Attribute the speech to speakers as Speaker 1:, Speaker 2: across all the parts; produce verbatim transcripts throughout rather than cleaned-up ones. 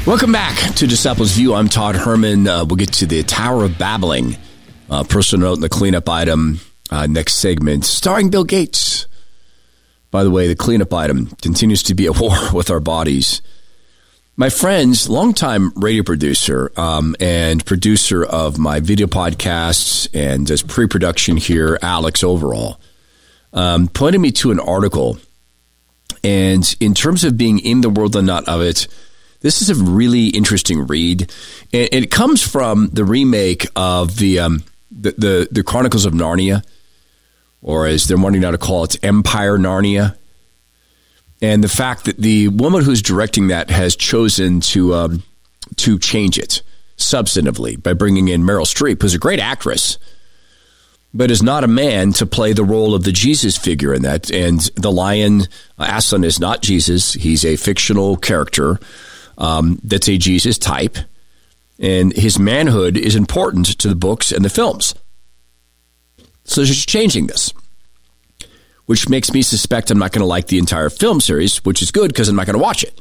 Speaker 1: Welcome back to Disciples View. I'm Todd Herman. Uh, we'll get to the Tower of Babbling. Uh, personal note and the cleanup item uh, next segment, starring Bill Gates. By the way, the cleanup item continues to be at war with our bodies. My friend's longtime radio producer um, and producer of my video podcasts and does pre-production here, Alex Overall, um, pointed me to an article. And in terms of being in the world and not of it, this is a really interesting read. And it comes from the remake of the, um, the, the, the Chronicles of Narnia, or as they're wanting now to call it, Empire Narnia. And the fact that the woman who's directing that has chosen to um, to change it substantively by bringing in Meryl Streep, who's a great actress, but is not a man to play the role of the Jesus figure in that. And the lion, uh, Aslan, is not Jesus. He's a fictional character um, that's a Jesus type. And his manhood is important to the books and the films. So she's changing this, which makes me suspect I'm not going to like the entire film series, which is good because I'm not going to watch it.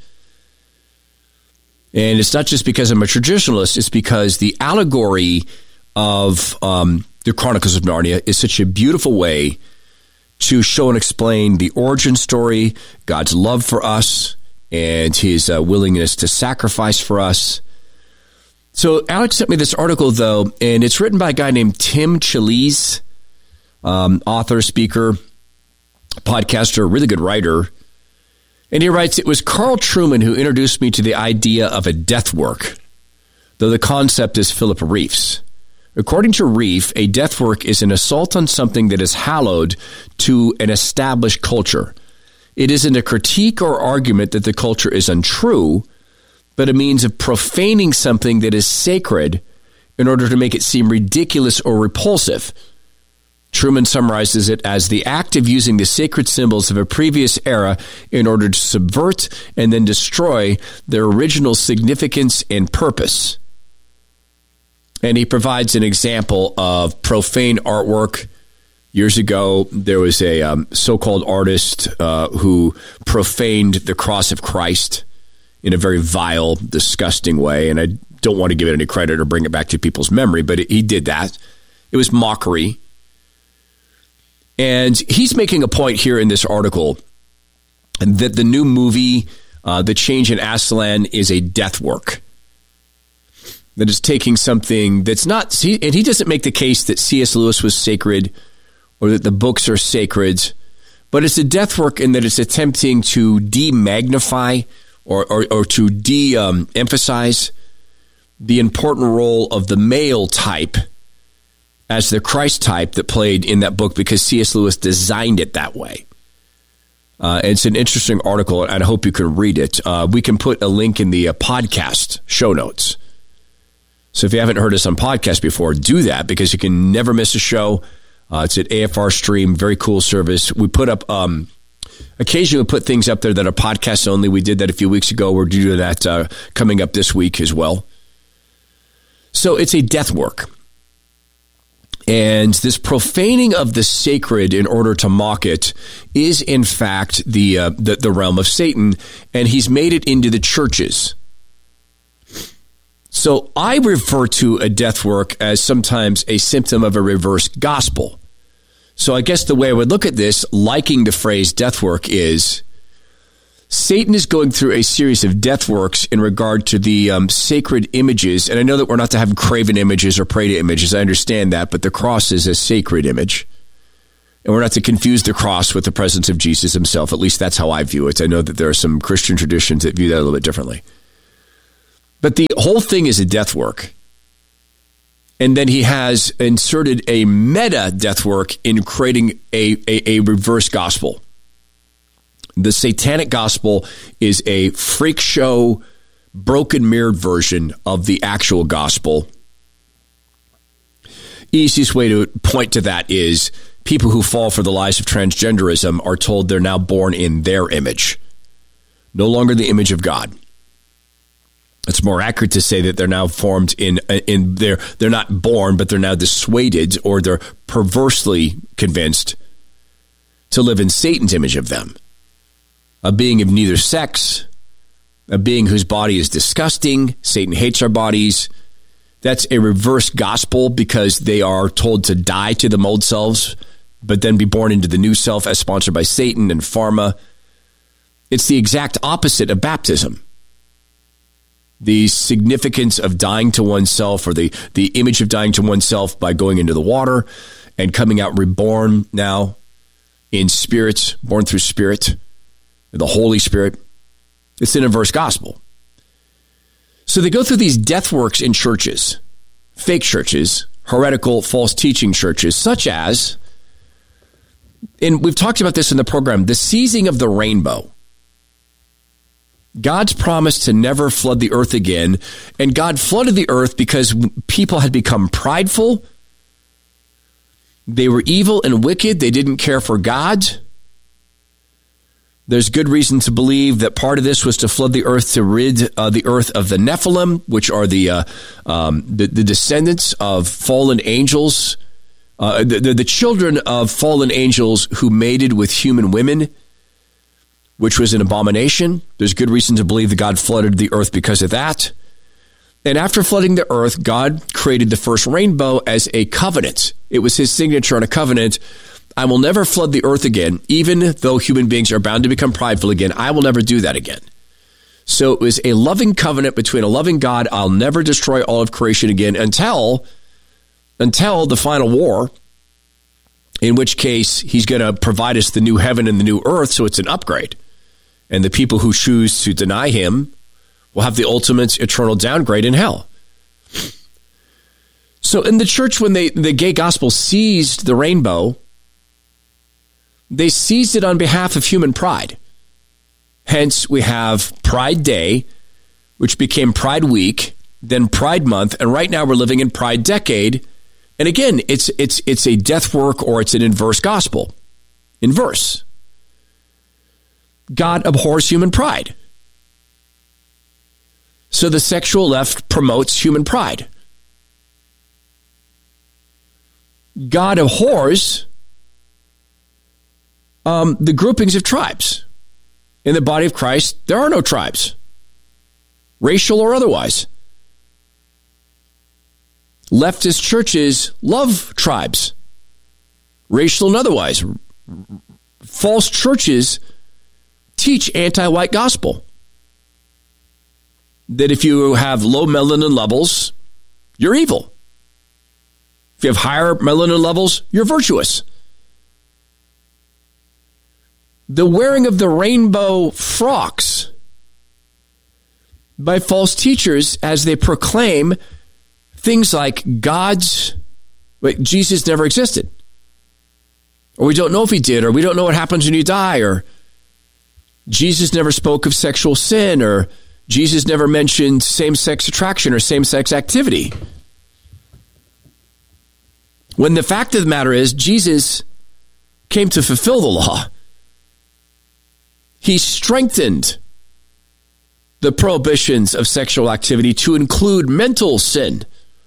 Speaker 1: And it's not just because I'm a traditionalist, it's because the allegory of um, the Chronicles of Narnia is such a beautiful way to show and explain the origin story, God's love for us, and his uh, willingness to sacrifice for us. So Alex sent me this article, though, and it's written by a guy named Tim Challies, um, author, speaker, podcaster, really good writer. And he writes, it was Carl Trueman who introduced me to the idea of a death work, though the concept is Philip Reif's. According to Reif, a death work is an assault on something that is hallowed to an established culture. It isn't a critique or argument that the culture is untrue, but a means of profaning something that is sacred in order to make it seem ridiculous or repulsive. Trueman summarizes it as the act of using the sacred symbols of a previous era in order to subvert and then destroy their original significance and purpose. And he provides an example of profane artwork. Years ago, there was a um, so-called artist uh, who profaned the cross of Christ in a very vile, disgusting way. And I don't want to give it any credit or bring it back to people's memory, but he did that. It was mockery. And he's making a point here in this article that the new movie, uh, The Change in Aslan, is a death work. That is taking something that's not, and he doesn't make the case that C S Lewis was sacred or that the books are sacred, but it's a death work in that it's attempting to de-magnify or, or, or to de-emphasize um, the important role of the male type as the Christ type that played in that book because C S Lewis designed it that way. Uh, it's an interesting article, and I hope you can read it. Uh, we can put a link in the uh, podcast show notes. So if you haven't heard us on podcast before, do that because you can never miss a show. Uh, it's at A F R Stream, very cool service. We put up, um, occasionally we put things up there that are podcasts only. We did that a few weeks ago. We're doing that uh, coming up this week as well. So it's a death work. And this profaning of the sacred in order to mock it is, in fact, the, uh, the the realm of Satan, and he's made it into the churches. So I refer to a death work as sometimes a symptom of a reverse gospel. So I guess the way I would look at this, liking the phrase death work, is Satan is going through a series of death works in regard to the um, sacred images. And I know that we're not to have graven images or pray to images. I understand that. But the cross is a sacred image. And we're not to confuse the cross with the presence of Jesus himself. At least that's how I view it. I know that there are some Christian traditions that view that a little bit differently. But the whole thing is a death work. And then he has inserted a meta death work in creating a, a, a reverse gospel. The satanic gospel is a freak show, broken mirrored version of the actual gospel. Easiest way to point to that is people who fall for the lies of transgenderism are told they're now born in their image, no longer the image of God. It's more accurate to say that they're now formed in in their they're not born, but they're now dissuaded or they're perversely convinced to live in Satan's image of them, a being of neither sex a being whose body is disgusting. Satan hates our bodies. That's a reverse gospel because they are told to die to them old selves, but then be born into the new self as sponsored by Satan and pharma. It's the exact opposite of baptism. The significance of dying to oneself, or the, the image of dying to oneself by going into the water and coming out reborn now in spirit, born through spirit, the Holy Spirit. It's an inverse gospel. So they go through these death works in churches, fake churches, heretical, false teaching churches, such as, and we've talked about this in the program, the seizing of the rainbow. God's promise to never flood the earth again, and God flooded the earth because people had become prideful. They were evil and wicked. They didn't care for God. There's good reason to believe that part of this was to flood the earth to rid uh, the earth of the Nephilim, which are the uh, um, the, the descendants of fallen angels, uh, the, the, the children of fallen angels who mated with human women, which was an abomination. There's good reason to believe that God flooded the earth because of that. And after flooding the earth, God created the first rainbow as a covenant. It was his signature on a covenant. I will never flood the earth again, even though human beings are bound to become prideful again. I will never do that again. So it was a loving covenant between a loving God. I'll never destroy all of creation again until, until the final war, in which case he's going to provide us the new heaven and the new earth, so it's an upgrade. And the people who choose to deny him will have the ultimate eternal downgrade in hell. So in the church, when they, the gay gospel seized the rainbow, they seized it on behalf of human pride. Hence, we have Pride Day, which became Pride Week, then Pride Month, and right now we're living in Pride Decade. And again, it's it's it's a death work, or it's an inverse gospel. Inverse. God abhors human pride. So the sexual left promotes human pride. God abhors um, the groupings of tribes. In the body of Christ, there are no tribes, racial or otherwise. Leftist churches love tribes, racial and otherwise. False churches teach anti-white gospel. That if you have low melanin levels, you're evil. If you have higher melanin levels, you're virtuous. The wearing of the rainbow frocks by false teachers as they proclaim things like God's, wait, Jesus never existed. Or we don't know if he did, or we don't know what happens when you die, or Jesus never spoke of sexual sin, or Jesus never mentioned same-sex attraction or same-sex activity. When the fact of the matter is, Jesus came to fulfill the law. He strengthened the prohibitions of sexual activity to include mental sin.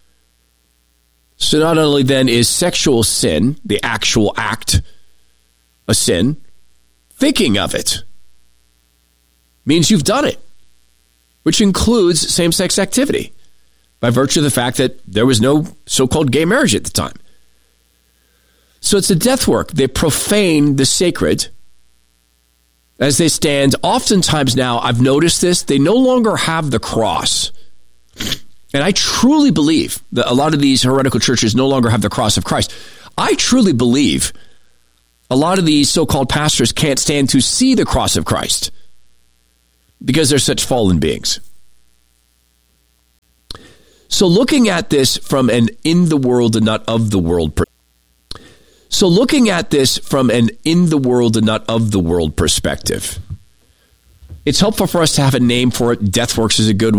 Speaker 1: So not only then is sexual sin, the actual act, a sin, thinking of it means you've done it, which includes same-sex activity by virtue of the fact that there was no so-called gay marriage at the time. So it's a death work. They profane the sacred as they stand. Oftentimes now, I've noticed this, they no longer have the cross. And I truly believe that a lot of these heretical churches no longer have the cross of Christ. I truly believe a lot of these so-called pastors can't stand to see the cross of Christ because they're such fallen beings. So looking at this from an in the world and not of the world perspective, So looking at this from an in the world and not of the world perspective, it's helpful for us to have a name for it. Deathworks is a good one.